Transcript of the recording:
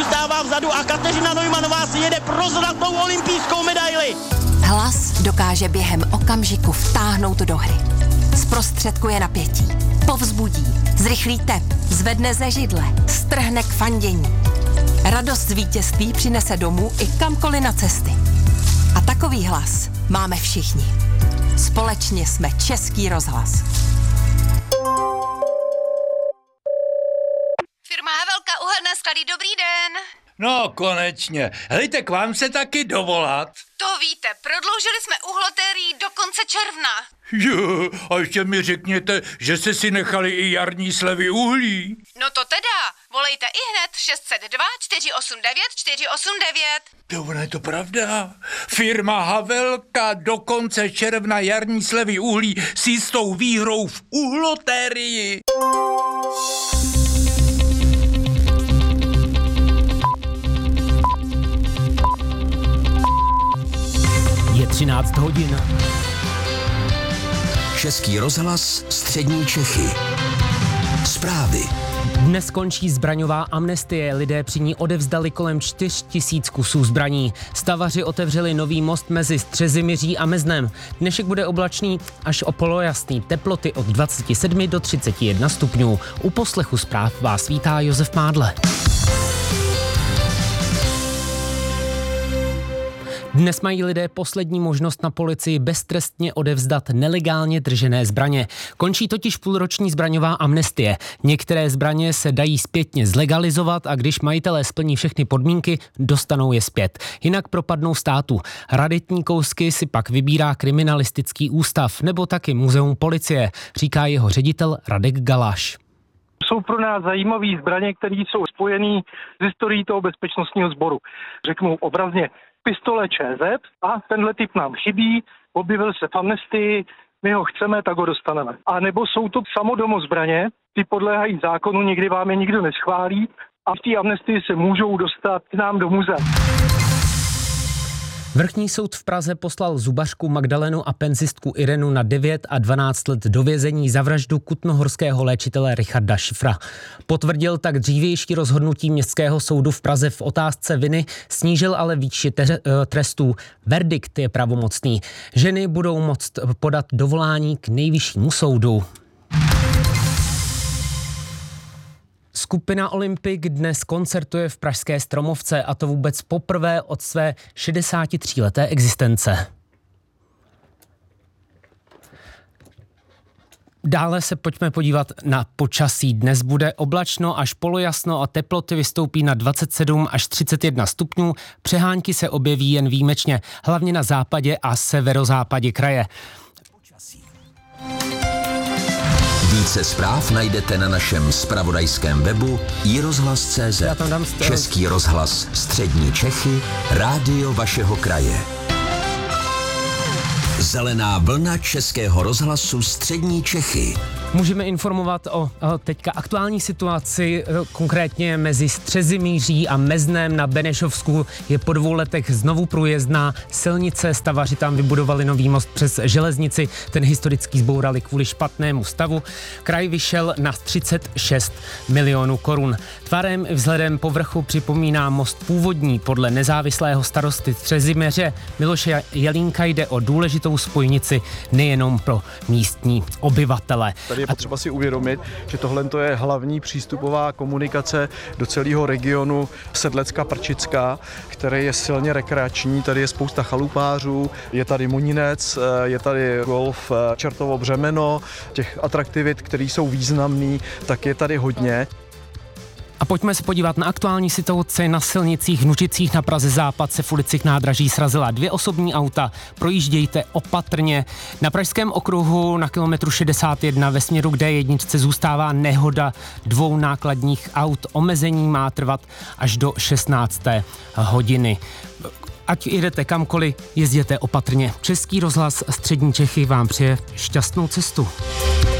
zůstává vzadu a Kateřina Neumannová si jede pro zlatou olympijskou medaili. Hlas dokáže během okamžiku vtáhnout do hry. Zprostředkuje napětí, povzbudí, zrychlí tep, zvedne ze židle, strhne k fandění. Radost z vítězství přinese domů i kamkoliv na cesty. A takový hlas máme všichni. Společně jsme Český rozhlas. Firma Havelka, uhelné sklady, dobrý den. No, konečně. Hejte, k vám se taky dovolat. To víte, prodloužili jsme uhlotérii do konce června. Jo, a ještě mi řekněte, že jste si nechali i jarní slevy uhlí. No to teda, volejte ihned 602 489 489. To ono je to pravda. Firma Havelka do konce června jarní slevy uhlí s jistou výhrou v uhlotérii. Je 13 hodin. Český rozhlas, střední Čechy. Zprávy. Dnes končí zbraňová amnestie, lidé při ní odevzdali kolem 4 000 kusů zbraní. Stavaři otevřeli nový most mezi Střezimiří a Meznem. Dnešek bude oblačný až o polojasný, teploty od 27 do 31 stupňů. U poslechu zpráv vás vítá Josef Mádle. Dnes mají lidé poslední možnost na policii beztrestně odevzdat nelegálně držené zbraně. Končí totiž půlroční zbraňová amnestie. Některé zbraně se dají zpětně zlegalizovat a když majitelé splní všechny podmínky, dostanou je zpět. Jinak propadnou státu. Raritní kousky si pak vybírá kriminalistický ústav nebo taky muzeum policie, říká jeho ředitel Radek Galáš. Jsou pro nás zajímavé zbraně, které jsou spojené s historií toho bezpečnostního sboru. Řeknu obrazně pistole ČZ a tenhle typ nám chybí, objevil se v amnestii, my ho chceme, tak ho dostaneme. A nebo jsou to samodomozbraně, ty podléhají zákonu, nikdy vám je nikdo neschválí a v té amnestii se můžou dostat k nám do muzea. Vrchní soud v Praze poslal zubařku Magdalenu a penzistku Irenu na 9 a 12 let do vězení za vraždu kutnohorského léčitele Richarda Šifra. Potvrdil tak dřívější rozhodnutí Městského soudu v Praze v otázce viny, snížil ale výši trestů. Verdikt je pravomocný. Ženy budou moct podat dovolání k Nejvyššímu soudu. Skupina Olympik dnes koncertuje v pražské Stromovce a to vůbec poprvé od své 63leté existence. Dále se pojďme podívat na počasí. Dnes bude oblačno až polojasno a teploty vystoupí na 27 až 31 stupňů. Přehánky se objeví jen výjimečně, hlavně na západě a severozápadě kraje. Více zpráv najdete na našem zpravodajském webu iRozhlas.cz. Český rozhlas, střední Čechy, rádio vašeho kraje. Zelená vlna Českého rozhlasu střední Čechy. Můžeme informovat o teďka aktuální situaci, konkrétně mezi Střezimíří a Meznem na Benešovsku je po 2 letech znovu průjezdná silnice. Stavaři tam vybudovali nový most přes železnici, ten historický zbourali kvůli špatnému stavu. Kraj vyšel na 36 milionů korun. Tvarem i vzhledem povrchu připomíná most původní. Podle nezávislého starosty Střeziměře Miloše Jelínka jde o důležitou spojnici nejenom pro místní obyvatele. Je potřeba si uvědomit, že tohle je hlavní přístupová komunikace do celého regionu Sedlecka-Prčicka, který je silně rekreační. Tady je spousta chalupářů, je tady Moninec, je tady golf Čertovo Břemeno, těch atraktivit, které jsou významné, tak je tady hodně. A pojďme se podívat na aktuální situaci na silnicích v Nužicích na Praze Západ se v ulicích nádraží srazila 2 osobní auta. Projíždějte opatrně. Na Pražském okruhu na kilometru 61 ve směru k D1 zůstává nehoda 2 nákladních aut. Omezení má trvat až do 16. hodiny. Ať jdete kamkoliv, jezděte opatrně. Český rozhlas střední Čechy vám přeje šťastnou cestu.